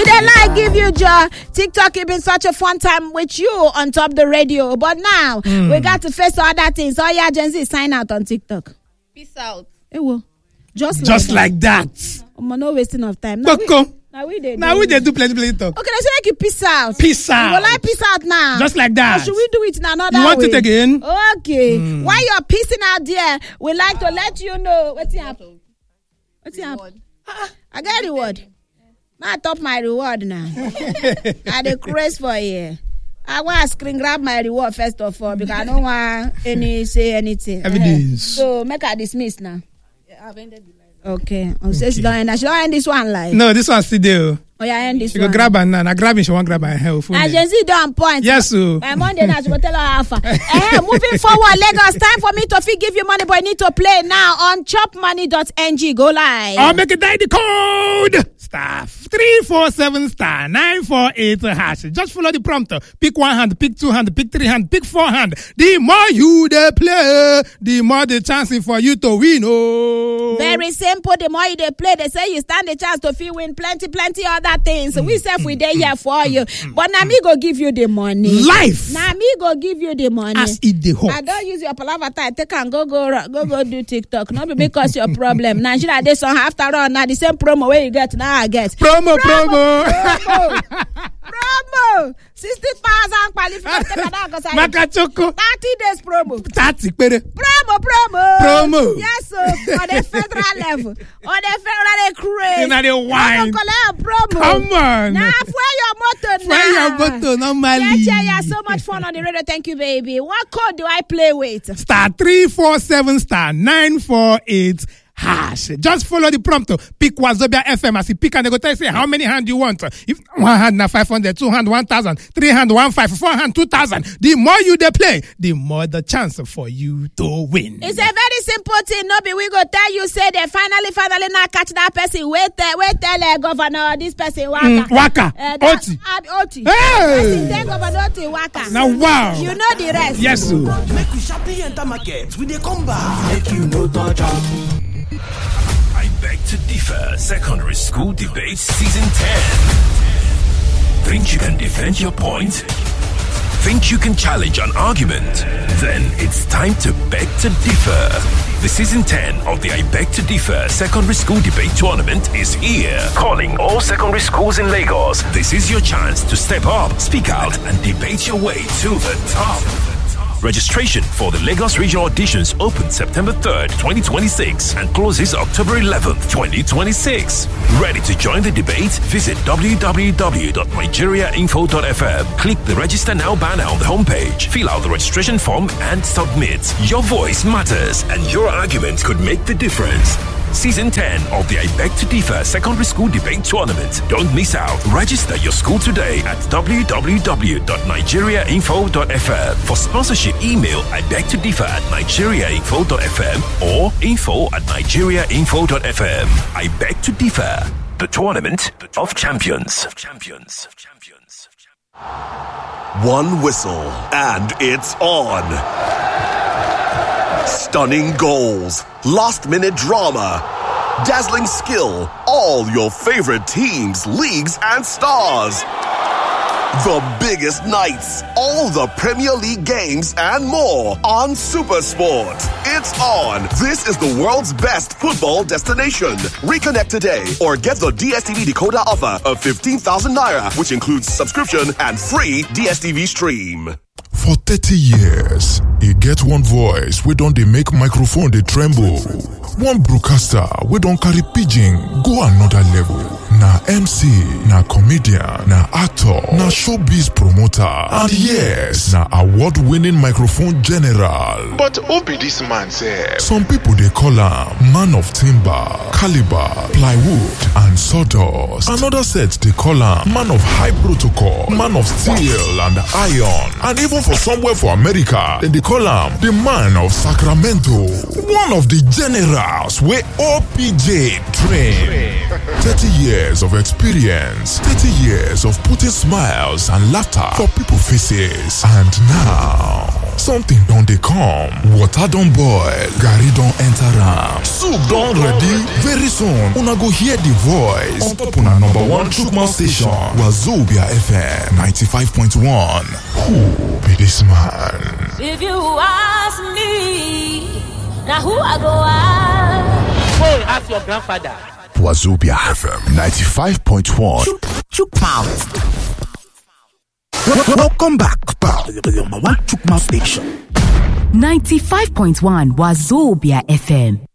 We don't like give you joy. TikTok has been such a fun time with you on top the radio. But now, we got to face other things. Oh yeah, Gen Z, sign out on TikTok. Peace out. Just like that. I'm not wasting of time. Now we do plenty talk. Okay, let's make you peace out. Peace out. You like peace out now. Just like that. Or should we do it in another way? You want it again? Okay. While you're peacing out there, we like to let you know what's happening. What's happening? I got a reward. I top my reward now. I the craze for you. I want to screen grab my reward first of all because I don't want say anything. Evidence. So make her dismiss now. Yeah, I've ended the live. Okay. She don't end this one live. No, this one's still there. Oh yeah, end this she one. Go grab her now. I grab it. She won't grab her hair. I just see down point. Yes, sir. My Monday now she will tell her half. Moving forward, Lagos. Time for me to give you money, but I need to play now on chopmoney.ng. Go live. I'll make it die the code. Star 347 star 948 hash. Just follow the prompter. Pick one hand, pick two hand, pick three hand, pick four hand. The more you they play, the more the chance for you to win. Oh, very simple. The more you they play, they say you stand the chance to win plenty other things. We say we there here for you, but now me go give you the money. Life. Now me go give you the money. As it the hope. I don't use your palaver time. Take and go do TikTok. Not be because your problem. Nigeria they some after all. Now the same promo where you get now. I get promo. 60,000 qualified. Makachoko. 30 days promo. 30 pere. Promo. Yes, sir. On the federal level. On the federal craze. You know the wine. Promo. Come on. Now, fuel your motor now. Fuel your motor normally. Yeah. So much fun on the radio. Thank you, baby. What code do I play with? Star 347 star 948 hash. Just follow the prompter. Pick Wazobia FM as you pick and they go tell you say how many hand you want. If one hand na 500, two hand 1,000, three hand 1,500, four hand 2,000. The more you they play, the more the chance for you to win. It's a very simple thing. No be we go tell you say they finally now catch that person. Wait tell governor this person Waka. Oti. Hey. Person governor Oti Waka. Now wow. You know the rest. Yes sir. Make we sharply enter market. We dey come back. Make you no touch up. I beg to differ. Secondary School Debate Season 10. Think you can defend your point? Think you can challenge an argument? Then it's time to beg to differ. The Season 10 of the I Beg to Differ Secondary School Debate Tournament is here. Calling all secondary schools in Lagos. This is your chance to step up, speak out, and debate your way to the top. Registration for the Lagos Regional Auditions opens September 3rd, 2026 and closes October 11th, 2026. Ready to join the debate? Visit www.nigeriainfo.fm. Click the Register Now banner on the homepage. Fill out the registration form and submit. Your voice matters and your argument could make the difference. Season 10 of the I Beg to Differ Secondary School Debate Tournament. Don't miss out. Register your school today at www.nigeriainfo.fm. For sponsorship, email ibegtodiffer@nigeriainfo.fm or info@nigeriainfo.fm. I Beg to Differ, the tournament of champions. One whistle and it's on. Stunning goals, last-minute drama, dazzling skill, all your favorite teams, leagues, and stars. The biggest nights, all the Premier League games, and more on SuperSport. It's on. This is the world's best football destination. Reconnect today or get the DSTV decoder offer of 15,000 naira, which includes subscription and free DSTV stream. For 30 years, you get one voice we don't they make microphone they tremble. One broadcaster we don't carry pidgin go another level. Na MC, na comedian, na actor, na showbiz promoter, and yes, na award-winning microphone general. But who be this man, sir? Some people they call him man of timber, caliber, plywood, and sawdust. Another set they call him man of high protocol, man of steel and iron, and even for somewhere for America, then they call him the man of Sacramento. One of the generals where OPJ train. 30 years of experience, 30 years of putting smiles and laughter for people's faces. And now, Something don dey come. Water don boil, garri don enter am, soup don ready. Very soon, una go hear the voice on top una number one Chukma station, Wazobia FM 95.1. Who be this man? If you ask me, now who I go ask? Go and ask your grandfather. Wazobia FM 95.1. Chukma. Welcome back to the number one Chukma station. 95.1 Wazobia FM.